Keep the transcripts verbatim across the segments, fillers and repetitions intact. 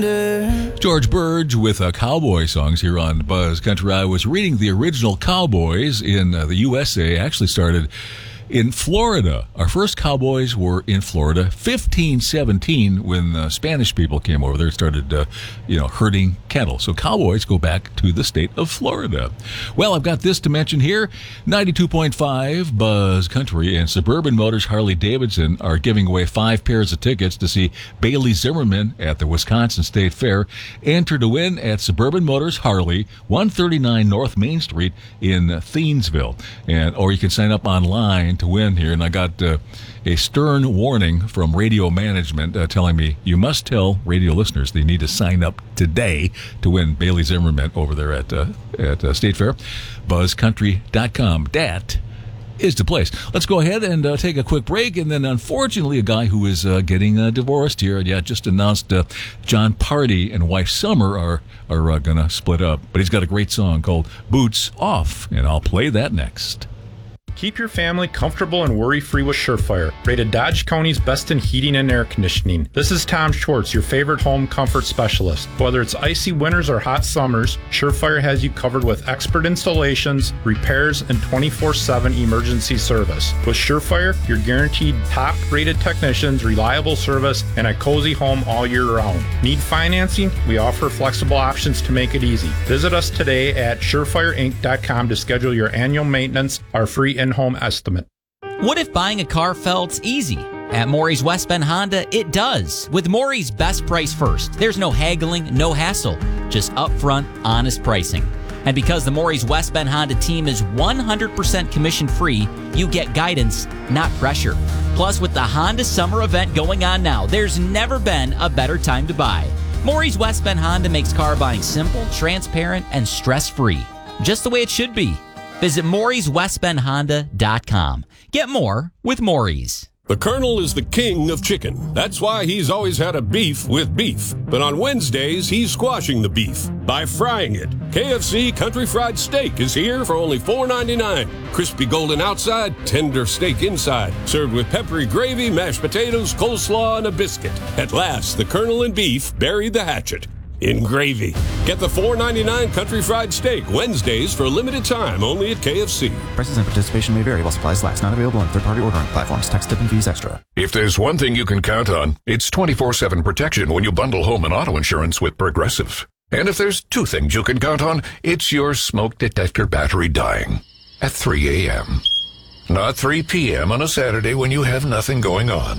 George Burge with uh, cowboy songs here on Buzz Country. I was reading the original cowboys in uh, the U S A actually started in Florida. Our first cowboys were in Florida, fifteen seventeen, when uh, Spanish people came over there and started, uh, you know, herding cattle. So cowboys go back to the state of Florida. Well, I've got this to mention here. ninety-two point five Buzz Country and Suburban Motors Harley-Davidson are giving away five pairs of tickets to see Bailey Zimmerman at the Wisconsin State Fair. Enter to win at Suburban Motors Harley, one thirty-nine North Main Street in Thiensville. And or you can sign up online to win here. And I got uh, a stern warning from radio management uh, telling me you must tell radio listeners they need to sign up today to win Bailey Zimmerman over there at uh, at uh, State Fair. buzz country dot com. That is the place. Let's go ahead and uh, take a quick break. And then, unfortunately, a guy who is uh, getting uh, divorced here. Yeah, just announced uh, John Party and wife Summer are, are uh, going to split up. But he's got a great song called Boots Off, and I'll play that next. Keep your family comfortable and worry-free with Surefire, rated Dodge County's best in heating and air conditioning. This is Tom Schwartz, your favorite home comfort specialist. Whether it's icy winters or hot summers, Surefire has you covered with expert installations, repairs, and twenty-four seven emergency service. With Surefire, you're guaranteed top-rated technicians, reliable service, and a cozy home all year round. Need financing? We offer flexible options to make it easy. Visit us today at surefire inc dot com to schedule your annual maintenance, our free in-home estimate. What if buying a car felt easy? At Maury's West Bend Honda, it does. With Maury's Best Price First, there's no haggling, no hassle, just upfront, honest pricing. And because the Maury's West Bend Honda team is one hundred percent commission-free, you get guidance, not pressure. Plus, with the Honda Summer event going on now, there's never been a better time to buy. Maury's West Bend Honda makes car buying simple, transparent, and stress-free. Just the way it should be. Visit Maury's West Bend Honda dot com. Get more with Maury's. The Colonel is the king of chicken. That's why he's always had a beef with beef. But on Wednesdays, he's squashing the beef by frying it. K F C Country Fried Steak is here for only four ninety-nine. Crispy golden outside, tender steak inside. Served with peppery gravy, mashed potatoes, coleslaw, and a biscuit. At last, the Colonel and beef buried the hatchet in gravy. Get the four ninety-nine Country Fried Steak Wednesdays for a limited time only at K F C. Prices and participation may vary while supplies last. Not available on third-party ordering platforms. Tax, tip, and fees extra. If there's one thing you can count on, it's twenty-four seven protection when you bundle home and auto insurance with Progressive. And if there's two things you can count on, it's your smoke detector battery dying at three a.m. Not three p.m. on a Saturday when you have nothing going on,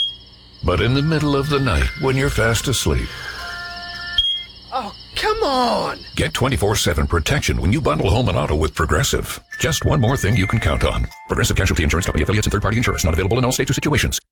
but in the middle of the night when you're fast asleep. Oh, come on! Get twenty-four seven protection when you bundle home and auto with Progressive. Just one more thing you can count on. Progressive Casualty Insurance Company, affiliates, and third-party insurers. Not available in all states or situations.